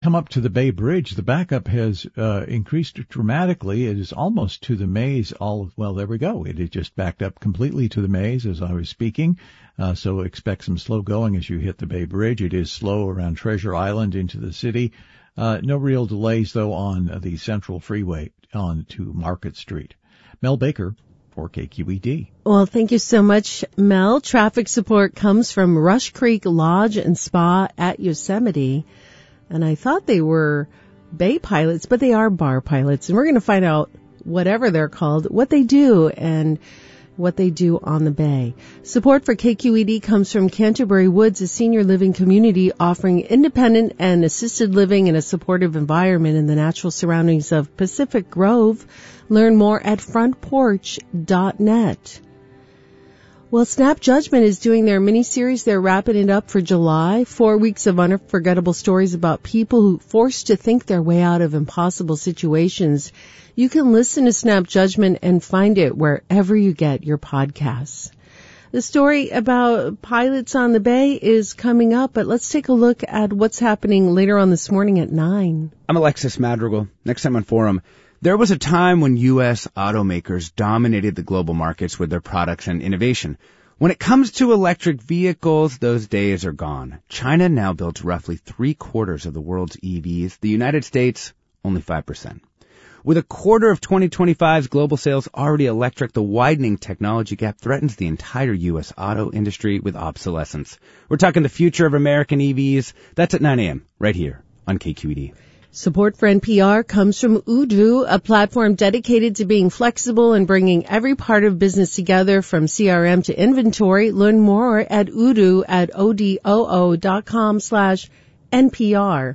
come up to the Bay Bridge, the backup has increased dramatically. It is almost to the maze. Well, there we go. It just backed up completely to the maze as I was speaking. So expect some slow going as you hit the Bay Bridge. It is slow around Treasure Island into the city. No real delays, though, on the Central Freeway on to Market Street. Mel Baker for KQED. Well, thank you so much, Mel. Traffic support comes from Rush Creek Lodge and Spa at Yosemite. And I thought they were bay pilots, but they are bar pilots. And we're going to find out, whatever they're called, what they do and what they do on the bay. Support for KQED comes from Canterbury Woods, a senior living community offering independent and assisted living in a supportive environment in the natural surroundings of Pacific Grove. Learn more at frontporch.net. Well, Snap Judgment is doing their mini-series. They're wrapping it up for July. 4 weeks of unforgettable stories about people who forced to think their way out of impossible situations. You can listen to Snap Judgment and find it wherever you get your podcasts. The story about pilots on the Bay is coming up, but let's take a look at what's happening later on this morning at 9. I'm Alexis Madrigal. Next time on Forum. There was a time when U.S. automakers dominated the global markets with their products and innovation. When it comes to electric vehicles, those days are gone. China now builds roughly 3/4 of the world's EVs. The United States, only 5%. With a quarter of 2025's global sales already electric, the widening technology gap threatens the entire U.S. auto industry with obsolescence. We're talking the future of American EVs. That's at 9 a.m. right here on KQED. Support for NPR comes from Odoo, a platform dedicated to being flexible and bringing every part of business together from CRM to inventory. Learn more at Odoo at odoo.com/NPR.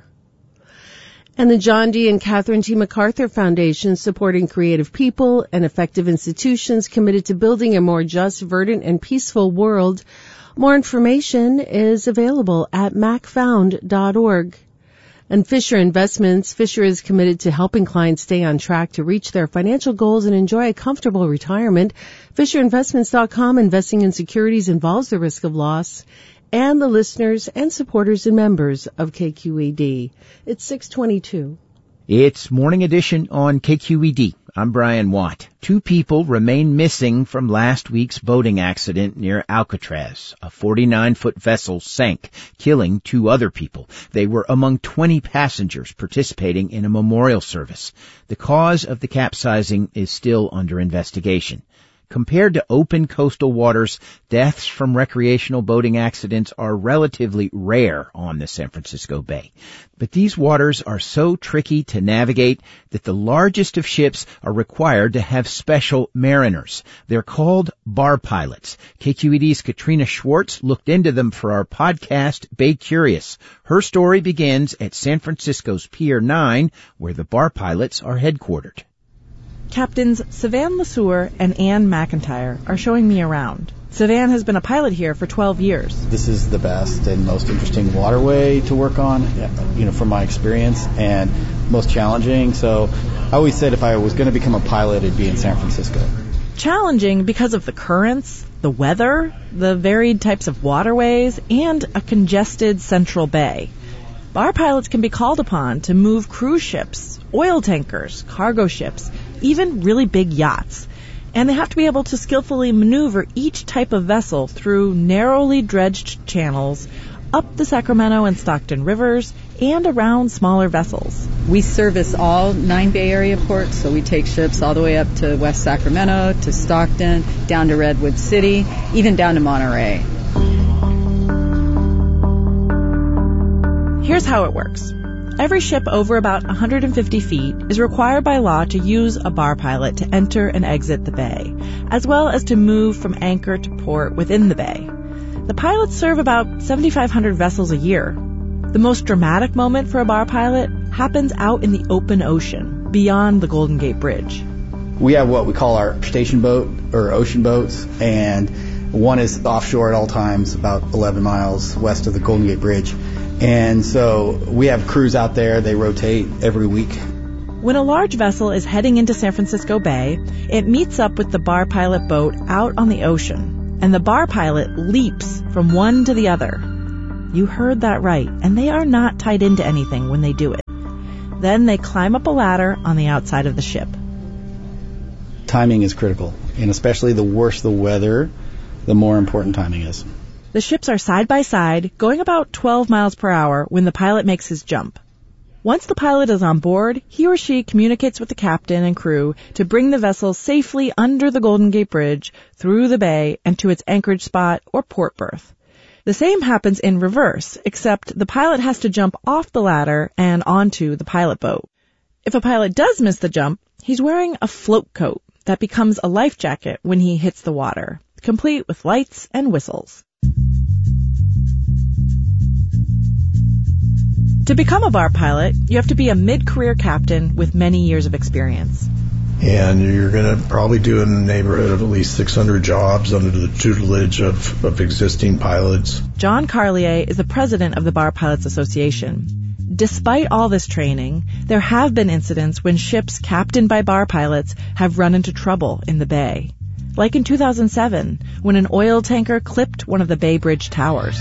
And the John D. and Catherine T. MacArthur Foundation, supporting creative people and effective institutions committed to building a more just, verdant, and peaceful world. More information is available at macfound.org. And Fisher Investments. Fisher is committed to helping clients stay on track to reach their financial goals and enjoy a comfortable retirement. FisherInvestments.com. Investing in securities involves the risk of loss. And the listeners and supporters and members of KQED. It's 6:22. It's Morning Edition on KQED. I'm Brian Watt. 2 people remain missing from last week's boating accident near Alcatraz. A 49-foot vessel sank, killing 2 other people. They were among 20 passengers participating in a memorial service. The cause of the capsizing is still under investigation. Compared to open coastal waters, deaths from recreational boating accidents are relatively rare on the San Francisco Bay. But these waters are so tricky to navigate that the largest of ships are required to have special mariners. They're called bar pilots. KQED's Katrina Schwartz looked into them for our podcast, Bay Curious. Her story begins at San Francisco's Pier 9, where the bar pilots are headquartered. Captains Savan Lesueur and Ann McIntyre are showing me around. Savan has been a pilot here for 12 years. This is the best and most interesting waterway to work on, from my experience, and most challenging. So I always said if I was going to become a pilot, it'd be in San Francisco. Challenging because of the currents, the weather, the varied types of waterways, and a congested central bay. Bar pilots can be called upon to move cruise ships, oil tankers, cargo ships, even really big yachts. And they have to be able to skillfully maneuver each type of vessel through narrowly dredged channels, up the Sacramento and Stockton rivers, and around smaller vessels. We service all 9 Bay Area ports, so we take ships all the way up to West Sacramento, to Stockton, down to Redwood City, even down to Monterey. Here's how it works. Every ship over about 150 feet is required by law to use a bar pilot to enter and exit the bay, as well as to move from anchor to port within the bay. The pilots serve about 7,500 vessels a year. The most dramatic moment for a bar pilot happens out in the open ocean, beyond the Golden Gate Bridge. We have what we call our station boat, or ocean boats, and one is offshore at all times, about 11 miles west of the Golden Gate Bridge. And so we have crews out there. They rotate every week. When a large vessel is heading into San Francisco Bay, it meets up with the bar pilot boat out on the ocean, and the bar pilot leaps from one to the other. You heard that right, and they are not tied into anything when they do it. Then they climb up a ladder on the outside of the ship. Timing is critical, and especially the worse the weather, the more important timing is. The ships are side by side, going about 12 miles per hour when the pilot makes his jump. Once the pilot is on board, he or she communicates with the captain and crew to bring the vessel safely under the Golden Gate Bridge, through the bay, and to its anchorage spot or port berth. The same happens in reverse, except the pilot has to jump off the ladder and onto the pilot boat. If a pilot does miss the jump, he's wearing a float coat that becomes a life jacket when he hits the water, complete with lights and whistles. To become a bar pilot, you have to be a mid-career captain with many years of experience. And you're going to probably do in the neighborhood of at least 600 jobs under the tutelage of existing pilots. John Carlier is the president of the Bar Pilots Association. Despite all this training, there have been incidents when ships captained by bar pilots have run into trouble in the bay. Like in 2007, when an oil tanker clipped one of the Bay Bridge towers.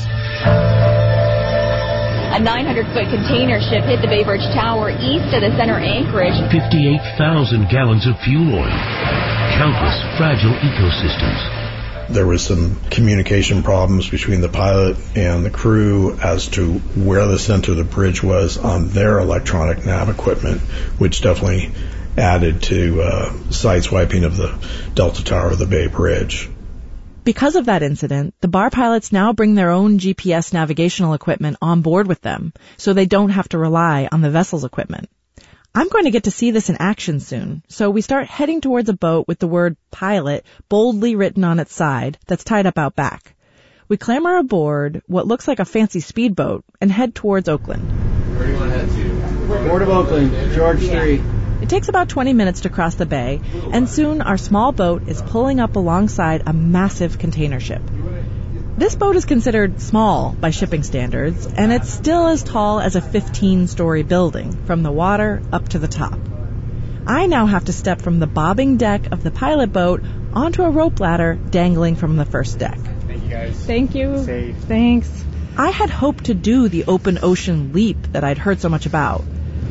A 900-foot container ship hit the Bay Bridge Tower east of the center anchorage. 58,000 gallons of fuel oil. Countless fragile ecosystems. There was some communication problems between the pilot and the crew as to where the center of the bridge was on their electronic nav equipment, which definitely added to sideswiping of the Delta Tower of the Bay Bridge. Because of that incident, the bar pilots now bring their own GPS navigational equipment on board with them, so they don't have to rely on the vessel's equipment. I'm going to get to see this in action soon, so we start heading towards a boat with the word pilot boldly written on its side that's tied up out back. We clamber aboard what looks like a fancy speedboat and head towards Oakland. Where do you want to head to? Port of Oakland, George 3. It takes about 20 minutes to cross the bay, and soon our small boat is pulling up alongside a massive container ship. This boat is considered small by shipping standards, and it's still as tall as a 15-story building, from the water up to the top. I now have to step from the bobbing deck of the pilot boat onto a rope ladder dangling from the first deck. Thank you, guys. Thank you. Safe. Thanks. I had hoped to do the open ocean leap that I'd heard so much about.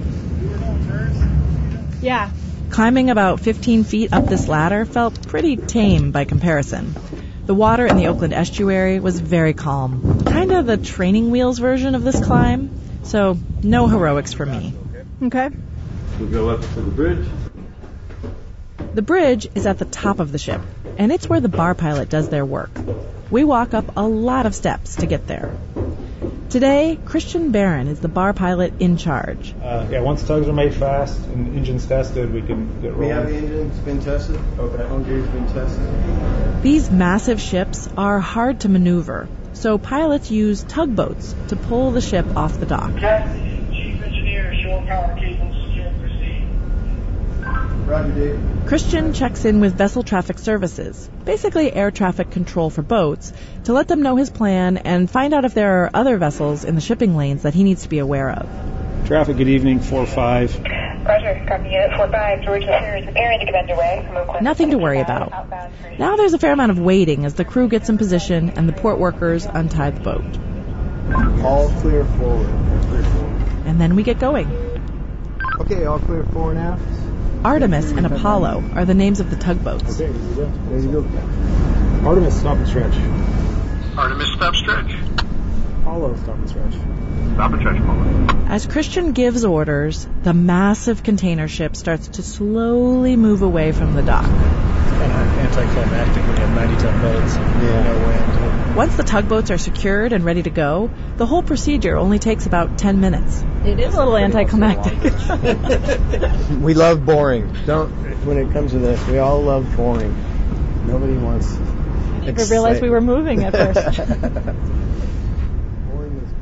Yeah. Climbing about 15 feet up this ladder felt pretty tame by comparison. The water in the Oakland estuary was very calm, kind of the training wheels version of this climb, so no heroics for me. Okay. We'll go up to the bridge. The bridge is at the top of the ship, and it's where the bar pilot does their work. We walk up a lot of steps to get there. Today, Christian Barron is the bar pilot in charge. Once tugs are made fast and engines tested, we can get rolling. We have the engines been tested. Okay. Engines been tested. These massive ships are hard to maneuver, so pilots use tugboats to pull the ship off the dock. Captain, Chief Engineer, shore power cables secure, proceed. Roger, Dave. Christian checks in with Vessel Traffic Services, basically air traffic control for boats, to let them know his plan and find out if there are other vessels in the shipping lanes that he needs to be aware of. Traffic, good evening, 4-5. Roger, copy unit 4-5, George Series, preparing to get underway. Nothing to worry about. Now there's a fair amount of waiting as the crew gets in position and the port workers untie the boat. All clear forward. And then we get going. Okay, all clear fore and aft. Artemis and Apollo are the names of the tugboats. Okay, there you go. Artemis, stop and stretch. Artemis, stop, stretch. Apollo, stop and stretch. Stop and stretch, Apollo. As Christian gives orders, the massive container ship starts to slowly move away from the dock. It's kind of anticlimactic when you have 90-ton boats and no wind. Once the tugboats are secured and ready to go, the whole procedure only takes about 10 minutes. It is a little anticlimactic. We love boring. When it comes to this, we all love boring. Nobody wants. I never realized we were moving at first. Boring is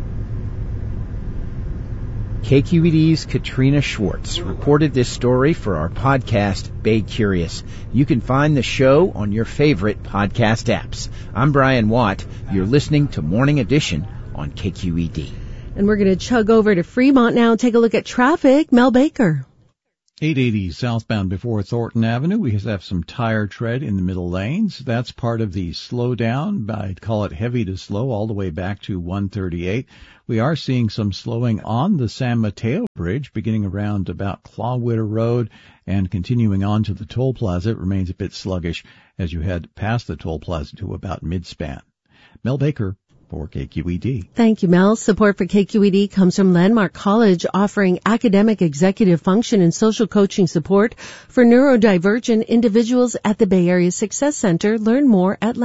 good. KQED's Katrina Schwartz reported this story for our podcast, Bay Curious. You can find the show on your favorite podcast apps. I'm Brian Watt. You're listening to Morning Edition on KQED. And we're going to chug over to Fremont now and take a look at traffic. Mel Baker. 880 southbound before Thornton Avenue. We have some tire tread in the middle lanes. That's part of the slowdown. I'd call it heavy to slow all the way back to 138. We are seeing some slowing on the San Mateo Bridge, beginning around about Clawwitter Road and continuing on to the toll plaza. It remains a bit sluggish as you head past the toll plaza to about mid-span. Mel Baker for KQED. Thank you, Mel. Support for KQED comes from Landmark College, offering academic, executive function, and social coaching support for neurodivergent individuals at the Bay Area Success Center. Learn more at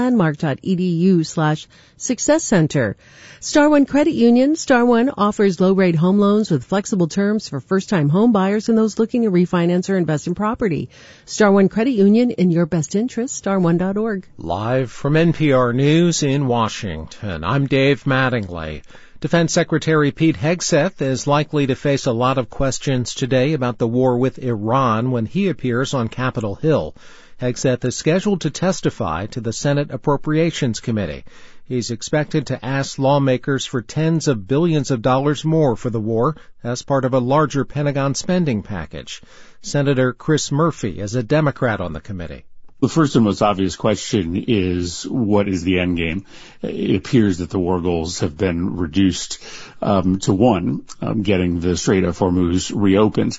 landmark.edu/Success Center. Star One Credit Union. Star One offers low-rate home loans with flexible terms for first-time home buyers and those looking to refinance or invest in property. Star One Credit Union, in your best interest, starone.org. Live from NPR News in Washington, I'm Dave Mattingly. Defense Secretary Pete Hegseth is likely to face a lot of questions today about the war with Iran when he appears on Capitol Hill. Hegseth is scheduled to testify to the Senate Appropriations Committee. He's expected to ask lawmakers for tens of billions of dollars more for the war as part of a larger Pentagon spending package. Senator Chris Murphy is a Democrat on the committee. The first and most obvious question is, what is the end game? It appears that the war goals have been reduced to one, getting the Strait of Hormuz reopened.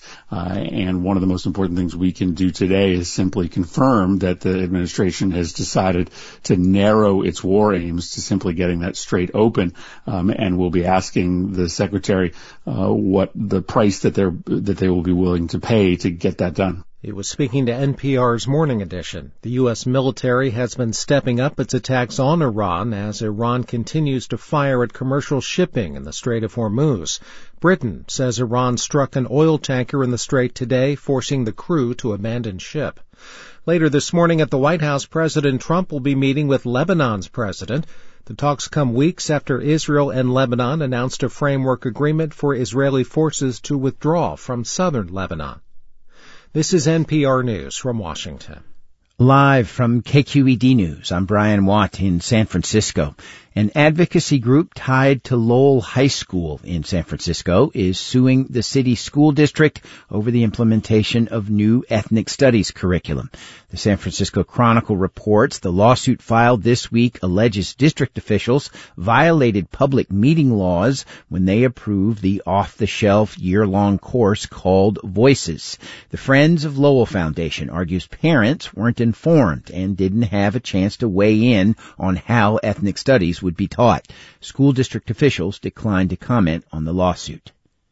And one of the most important things we can do today is simply confirm that the administration has decided to narrow its war aims to simply getting that strait open. And we'll be asking the secretary what the price that they will be willing to pay to get that done. He was speaking to NPR's Morning Edition. The U.S. military has been stepping up its attacks on Iran as Iran continues to fire at commercial shipping in the Strait of Hormuz. Britain says Iran struck an oil tanker in the strait today, forcing the crew to abandon ship. Later this morning at the White House, President Trump will be meeting with Lebanon's president. The talks come weeks after Israel and Lebanon announced a framework agreement for Israeli forces to withdraw from southern Lebanon. This is NPR News from Washington. Live from KQED News, I'm Brian Watt in San Francisco. An advocacy group tied to Lowell High School in San Francisco is suing the city school district over the implementation of new ethnic studies curriculum. The San Francisco Chronicle reports the lawsuit filed this week alleges district officials violated public meeting laws when they approved the off-the-shelf year-long course called Voices. The Friends of Lowell Foundation argues parents weren't informed and didn't have a chance to weigh in on how ethnic studies would be taught. School district officials declined to comment on the lawsuit.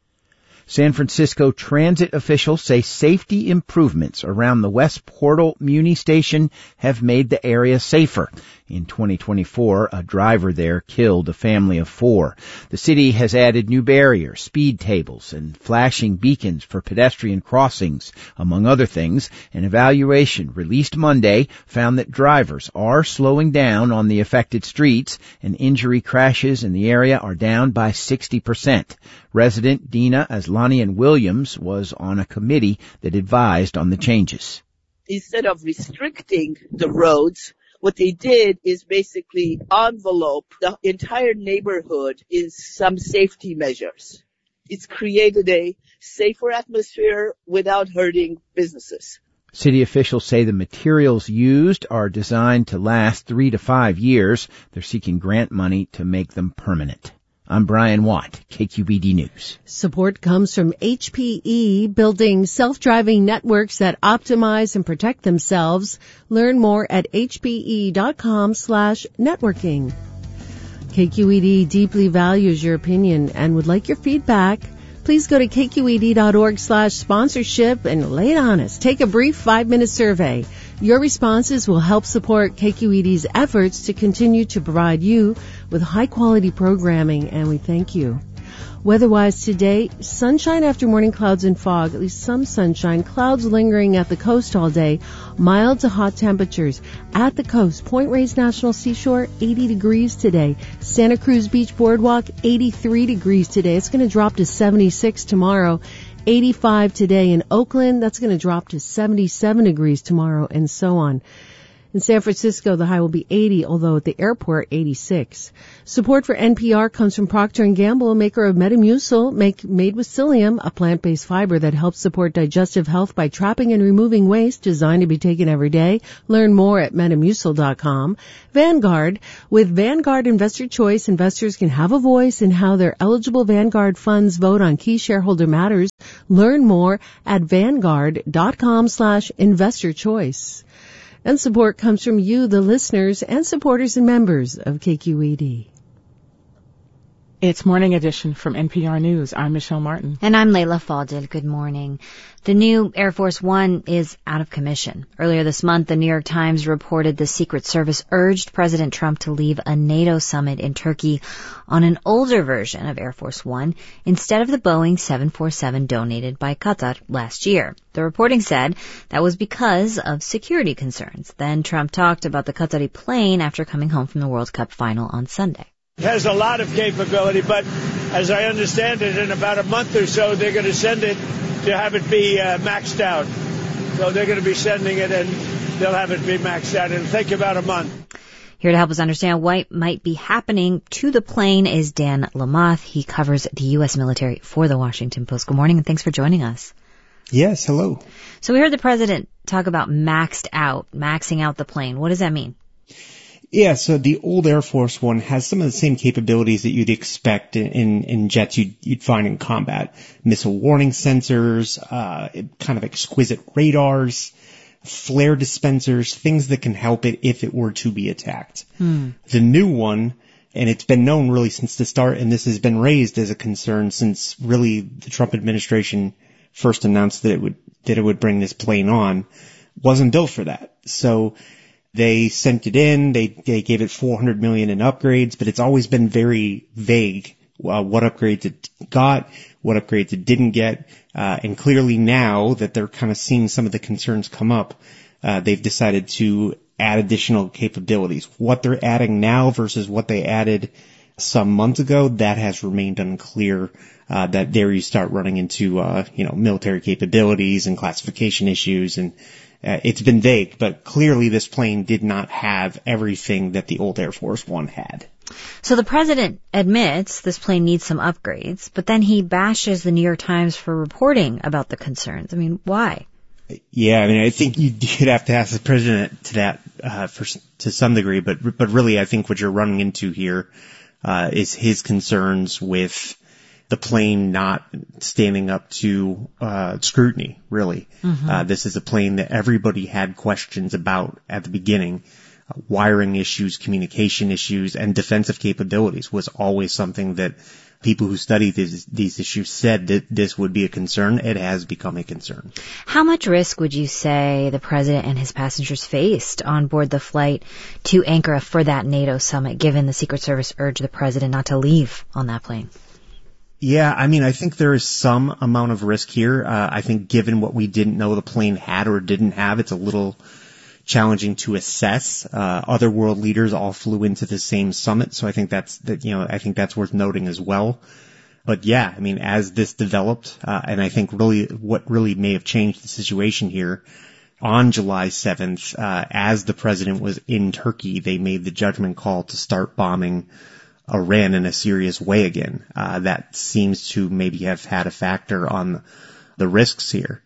San Francisco transit officials say safety improvements around the West Portal Muni Station have made the area safer. In 2024, a driver there killed a family of 4. The city has added new barriers, speed tables, and flashing beacons for pedestrian crossings, among other things. An evaluation released Monday found that drivers are slowing down on the affected streets, and injury crashes in the area are down by 60%. Resident Dina Aslanian Williams was on a committee that advised on the changes. Instead of restricting the roads, what they did is basically envelope the entire neighborhood in some safety measures. It's created a safer atmosphere without hurting businesses. City officials say the materials used are designed to last 3 to 5 years. They're seeking grant money to make them permanent. I'm Brian Watt, KQED News. Support comes from HPE, building self-driving networks that optimize and protect themselves. Learn more at hpe.com/networking. KQED deeply values your opinion and would like your feedback. Please go to kqed.org/sponsorship and lay it on us. Take a brief 5-minute survey. Your responses will help support KQED's efforts to continue to provide you with high-quality programming, and we thank you. Weather-wise today, sunshine after morning clouds and fog, at least some sunshine, clouds lingering at the coast all day, mild to hot temperatures. At the coast, Point Reyes National Seashore, 80 degrees today. Santa Cruz Beach Boardwalk, 83 degrees today. It's going to drop to 76 tomorrow. 85 today in Oakland. That's going to drop to 77 degrees tomorrow, and so on. In San Francisco, the high will be 80, although at the airport, 86. Support for NPR comes from Procter & Gamble, maker of Metamucil, made with psyllium, a plant-based fiber that helps support digestive health by trapping and removing waste, designed to be taken every day. Learn more at Metamucil.com. Vanguard. With Vanguard Investor Choice, investors can have a voice in how their eligible Vanguard funds vote on key shareholder matters. Learn more at Vanguard.com/investorchoice. And support comes from you, the listeners, and supporters and members of KQED. It's Morning Edition from NPR News. I'm Michelle Martin. And I'm Layla Faldil. Good morning. The new Air Force One is out of commission. Earlier this month, the New York Times reported the Secret Service urged President Trump to leave a NATO summit in Turkey on an older version of Air Force One instead of the Boeing 747 donated by Qatar last year. The reporting said that was because of security concerns. Then Trump talked about the Qatari plane after coming home from the World Cup final on Sunday. It has a lot of capability, but as I understand it, in about a month or so, they're going to send it to have it be maxed out. So they're going to be sending it, and they'll have it be maxed out. It'll take about a month. Here to help us understand what might be happening to the plane is Dan Lamothe. He covers the U.S. military for the Washington Post. Good morning, and thanks for joining us. Yes, hello. So we heard the president talk about maxing out the plane. What does that mean? Yeah, so the old Air Force One has some of the same capabilities that you'd expect in jets you'd find in combat. Missile warning sensors, kind of exquisite radars, flare dispensers, things that can help it if it were to be attacked. The new one, and it's been known really since the start, and this has been raised as a concern since really the Trump administration first announced that it would bring this plane on, wasn't built for that. So they sent it in, they gave it $400 million in upgrades, but it's always been very vague, what upgrades it got, what upgrades it didn't get, and clearly now that they're kind of seeing some of the concerns come up, they've decided to add additional capabilities. What they're adding now versus what they added some months ago, that has remained unclear, that there you start running into, military capabilities and classification issues, and it's been vague, but clearly this plane did not have everything that the old Air Force One had. So the president admits this plane needs some upgrades, but then he bashes the New York Times for reporting about the concerns. I mean, why? Yeah, I mean, I think you'd have to ask the president to that to some degree, but really I think what you're running into here is his concerns with the plane not standing up to scrutiny, really. This is a plane that everybody had questions about at the beginning. Wiring issues, communication issues, and defensive capabilities was always something that people who study these issues said that this would be a concern. It has become a concern. How much risk would you say the president and his passengers faced on board the flight to Ankara for that NATO summit, given the Secret Service urged the president not to leave on that plane? Yeah, I mean, I think there is some amount of risk here. I think given what we didn't know the plane had or didn't have, it's a little challenging to assess. Other world leaders all flew into the same summit, so I think that's worth noting as well. But yeah, I mean, as this developed, and I think really what really may have changed the situation here, on July 7th, as the president was in Turkey, they made the judgment call to start bombing Iran in a serious way again. That seems to maybe have had a factor on the risks here.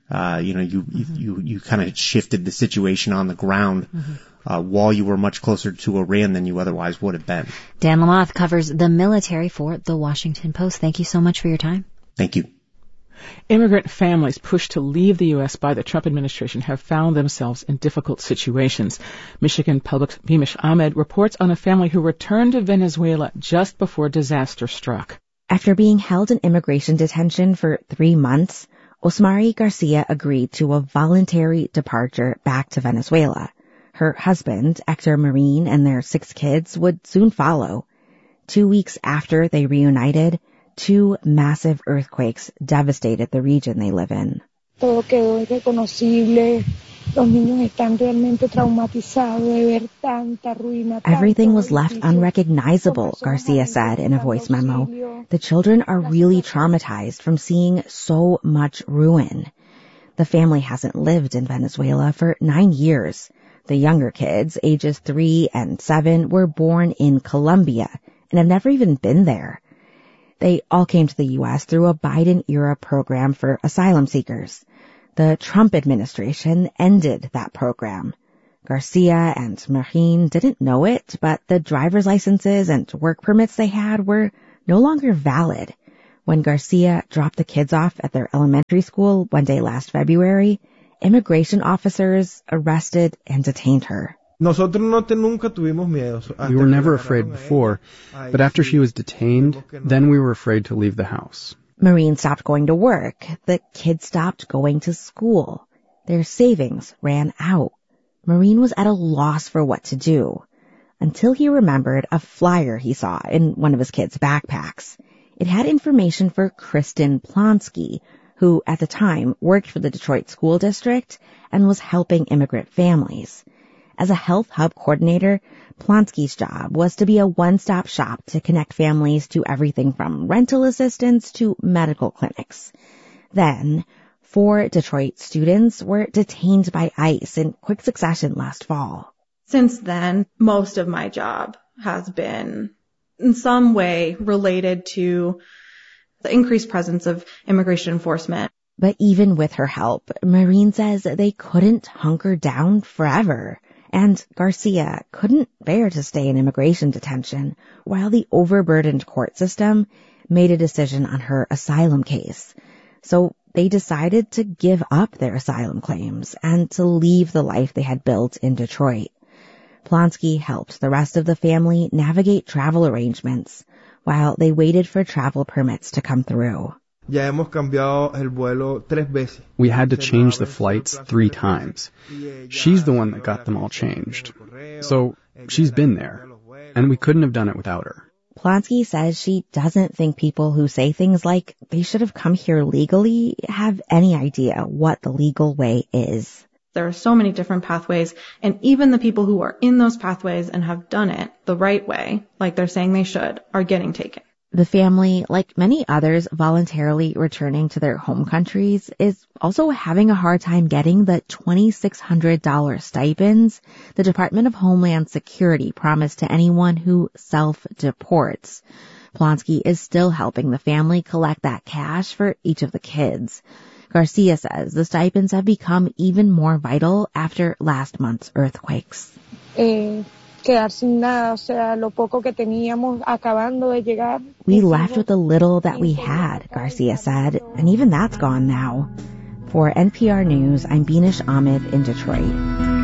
You kind of shifted the situation on the ground while you were much closer to Iran than you otherwise would have been. Dan Lamothe covers the military for the Washington Post. Thank you so much for your time. Thank you. Immigrant families pushed to leave the U.S. by the Trump administration have found themselves in difficult situations. Michigan Public's Beamish Ahmed reports on a family who returned to Venezuela just before disaster struck. After being held in immigration detention for 3 months, Osmari Garcia agreed to a voluntary departure back to Venezuela. Her husband, Hector Marin, and their 6 kids would soon follow. 2 weeks after they reunited, 2 massive earthquakes devastated the region they live in. Todo quedó irreconocible. Los niños están realmente traumatizados de ver tanta ruina. Everything was left unrecognizable, Garcia said in a voice memo. The children are really traumatized from seeing so much ruin. The family hasn't lived in Venezuela for 9 years. The younger kids, ages 3 and 7, were born in Colombia and have never even been there. They all came to the U.S. through a Biden-era program for asylum seekers. The Trump administration ended that program. Garcia and Marin didn't know it, but the driver's licenses and work permits they had were no longer valid. When Garcia dropped the kids off at their elementary school one day last February, immigration officers arrested and detained her. We were never afraid before, but after she was detained, then we were afraid to leave the house. Maureen stopped going to work. The kids stopped going to school. Their savings ran out. Maureen was at a loss for what to do, until he remembered a flyer he saw in one of his kids' backpacks. It had information for Kristen Plonsky, who at the time worked for the Detroit School District and was helping immigrant families. As a health hub coordinator, Plonsky's job was to be a one-stop shop to connect families to everything from rental assistance to medical clinics. Then, 4 Detroit students were detained by ICE in quick succession last fall. Since then, most of my job has been in some way related to the increased presence of immigration enforcement. But even with her help, Maureen says they couldn't hunker down forever. And Garcia couldn't bear to stay in immigration detention while the overburdened court system made a decision on her asylum case. So they decided to give up their asylum claims and to leave the life they had built in Detroit. Plonsky helped the rest of the family navigate travel arrangements while they waited for travel permits to come through. We had to change the flights 3 times. She's the one that got them all changed. So she's been there, and we couldn't have done it without her. Plonsky says she doesn't think people who say things like they should have come here legally have any idea what the legal way is. There are so many different pathways, and even the people who are in those pathways and have done it the right way, like they're saying they should, are getting taken. The family, like many others voluntarily returning to their home countries, is also having a hard time getting the $2,600 stipends the Department of Homeland Security promised to anyone who self-deports. Plonsky is still helping the family collect that cash for each of the kids. Garcia says the stipends have become even more vital after last month's earthquakes. We left with the little that we had, Garcia said, and even that's gone now. For NPR News, I'm Beanish Ahmed in Detroit.